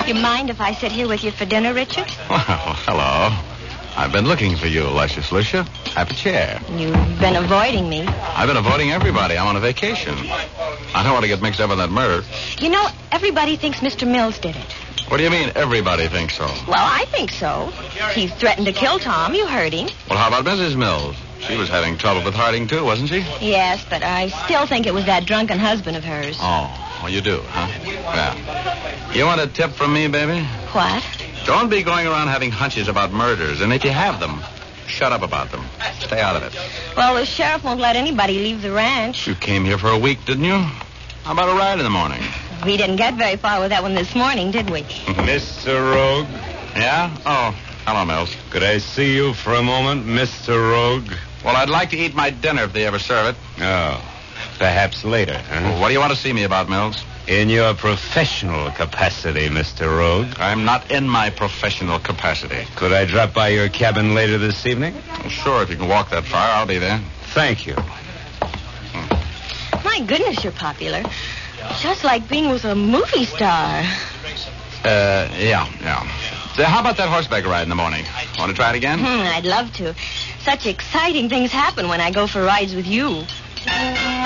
You mind if I sit here with you for dinner, Richard? Well, hello. I've been looking for you, Luscious Lucia. Have a chair. You've been avoiding me. I've been avoiding everybody. I'm on a vacation. I don't want to get mixed up in that murder. You know, everybody thinks Mr. Mills did it. What do you mean, everybody thinks so? Well, I think so. He threatened to kill Tom. You heard him. Well, how about Mrs. Mills? She was having trouble with Harding, too, wasn't she? Yes, but I still think it was that drunken husband of hers. Oh, you do, huh? Yeah. You want a tip from me, baby? What? Don't be going around having hunches about murders, and if you have them, shut up about them. Stay out of it. Well, the sheriff won't let anybody leave the ranch. You came here for a week, didn't you? How about a ride in the morning? We didn't get very far with that one this morning, did we? Mr. Rogue? Yeah? Oh, hello, Mills. Could I see you for a moment, Mr. Rogue? Well, I'd like to eat my dinner if they ever serve it. Oh, perhaps later, huh? Well, what do you want to see me about, Mills? In your professional capacity, Mr. Rogue. I'm not in my professional capacity. Could I drop by your cabin later this evening? Well, sure, if you can walk that far, I'll be there. Thank you. My goodness, you're popular. Just like being with a movie star. Yeah. So how about that horseback ride in the morning? Want to try it again? I'd love to. Such exciting things happen when I go for rides with you.